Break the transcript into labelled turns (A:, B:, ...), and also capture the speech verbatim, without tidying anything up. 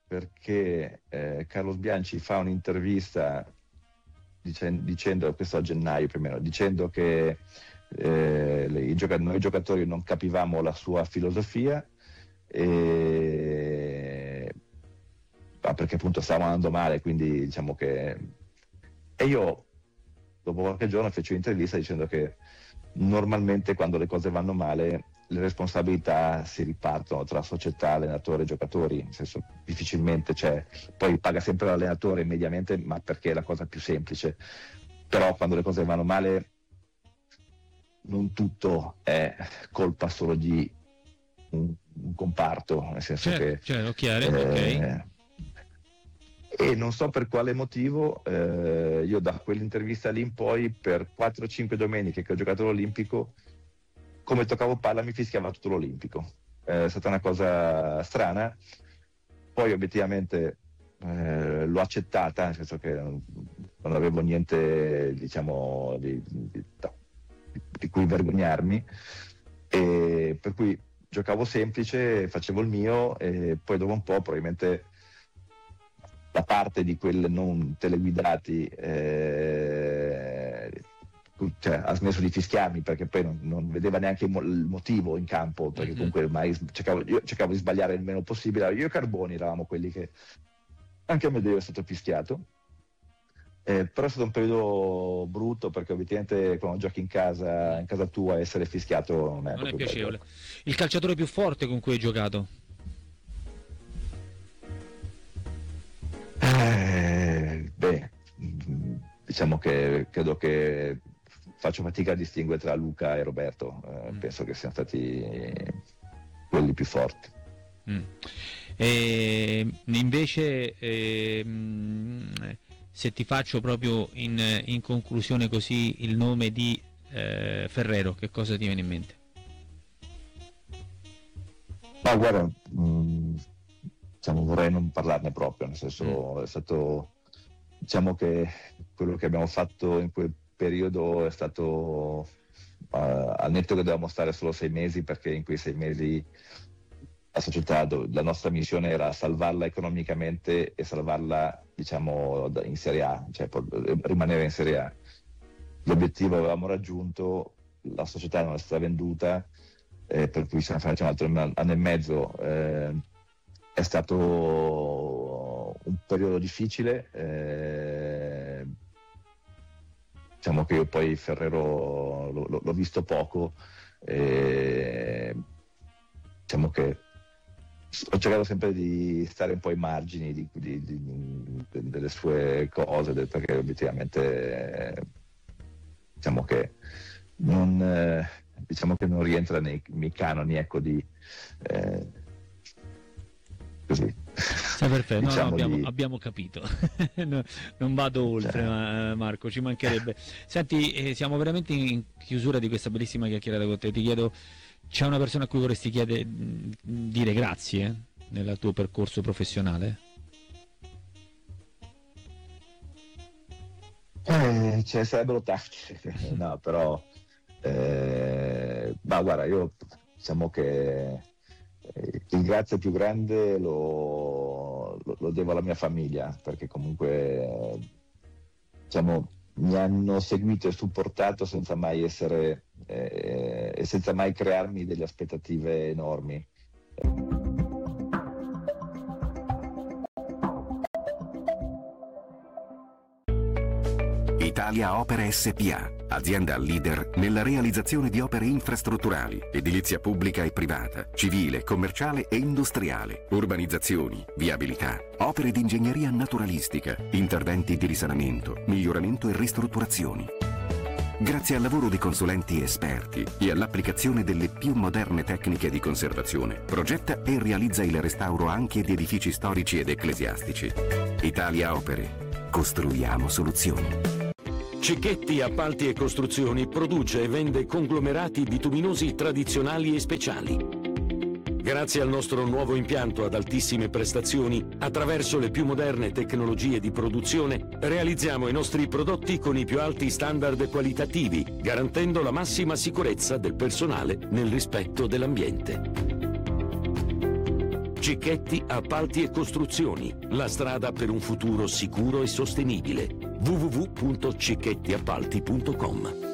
A: perché eh, Carlos Bianchi fa un'intervista dicendo, dicendo questo a gennaio più o meno, dicendo che eh, le, i giocatori, noi giocatori non capivamo la sua filosofia, e, ah, perché appunto stavamo andando male, quindi diciamo che... E io dopo qualche giorno feci un'intervista dicendo che normalmente quando le cose vanno male le responsabilità si ripartono tra società, allenatore e giocatori, nel senso difficilmente c'è, poi paga sempre l'allenatore mediamente, ma perché è la cosa più semplice, però quando le cose vanno male non tutto è colpa solo di un, un comparto, nel senso
B: certo,
A: che
B: certo, chiaro,
A: eh,
B: ok.
A: E non so per quale motivo eh, io da quell'intervista lì in poi per quattro cinque domeniche che ho giocato all'Olimpico, come toccavo palla mi fischiava tutto l'Olimpico. È stata una cosa strana, poi obiettivamente eh, l'ho accettata, nel senso che non, non avevo niente, diciamo, di, di, di cui vergognarmi, e per cui giocavo semplice, facevo il mio, e poi dopo un po' probabilmente da parte di quelle non teleguidati eh, cioè, ha smesso di fischiarmi, perché poi non, non vedeva neanche il, mo- il motivo in campo, perché
B: Mm-hmm.
A: comunque mai cercavo, io cercavo di sbagliare il meno possibile. Io e Carboni eravamo quelli che anche a Medeo è stato fischiato, eh, però è stato un periodo brutto, perché obiettivamente quando giochi in casa, in casa tua, essere fischiato non è,
B: Non è
A: proprio
B: piacevole.
A: bello.
B: Il calciatore più forte con cui hai giocato?
A: Eh, beh, diciamo che credo che faccio fatica a distinguere tra Luca e Roberto, eh,
B: Mm.
A: penso che siano stati quelli più forti.
B: Mm. E invece ehm, se ti faccio proprio in, in conclusione così il nome di eh, Ferrero, che cosa ti viene in mente?
A: Ma guarda, mh, diciamo, vorrei non parlarne proprio, nel senso, è stato, diciamo che quello che abbiamo fatto in quel periodo è stato uh, al netto che dovevamo stare solo sei mesi, perché in quei sei mesi la società, la nostra missione era salvarla economicamente e salvarla, diciamo, in Serie A, cioè rimanere in Serie A. L'obiettivo avevamo raggiunto, la società non è stata venduta, eh, per cui siamo fatti un altro anno e mezzo. Eh, è stato un periodo difficile, eh, diciamo che io poi Ferrero l- l'ho visto poco, eh, diciamo che ho cercato sempre di stare un po' ai margini di, di, di, di, delle sue cose, perché obiettivamente eh, diciamo che non, eh, diciamo che non rientra nei, nei canoni, ecco, di eh, così.
B: Sì, perfetto, no,
A: diciamo
B: no, abbiamo,
A: di...
B: abbiamo capito. No, non vado oltre,
A: Cioè...
B: ma, Marco, ci mancherebbe. Senti, eh, siamo veramente in chiusura di questa bellissima chiacchierata con te. Ti chiedo, c'è una persona a cui vorresti chiedere, dire grazie nel tuo percorso professionale?
A: Eh, ce ne sarebbero tanti, no, però eh, ma guarda, io diciamo che eh, il grazie più grande lo, lo, lo devo alla mia famiglia, perché comunque eh, diciamo mi hanno seguito e supportato senza mai essere eh, e senza mai crearmi delle aspettative enormi.
C: Italia Opere S P A, azienda leader nella realizzazione di opere infrastrutturali, edilizia pubblica e privata, civile, commerciale e industriale, urbanizzazioni, viabilità, opere di ingegneria naturalistica, interventi di risanamento, miglioramento e ristrutturazioni. Grazie al lavoro di consulenti esperti e all'applicazione delle più moderne tecniche di conservazione, progetta e realizza il restauro anche di edifici storici ed ecclesiastici. Italia Opere. Costruiamo soluzioni.
D: Cicchetti Appalti e Costruzioni produce e vende conglomerati bituminosi tradizionali e speciali. Grazie al nostro nuovo impianto ad altissime prestazioni, attraverso le più moderne tecnologie di produzione, realizziamo i nostri prodotti con i più alti standard qualitativi, garantendo la massima sicurezza del personale nel rispetto dell'ambiente. Cicchetti Appalti e Costruzioni, la strada per un futuro sicuro e sostenibile. w w w punto cicchettiappalti punto com